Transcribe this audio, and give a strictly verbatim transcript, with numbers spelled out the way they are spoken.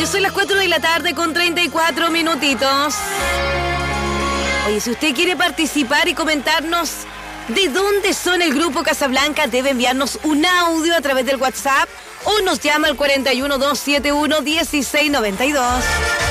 Yo soy las cuatro de la tarde con treinta y cuatro minutitos. Oye, si usted quiere participar y comentarnos de dónde son el Grupo Casablanca, debe enviarnos un audio a través del WhatsApp o nos llama al cuatro uno dos siete uno uno seis nueve dos.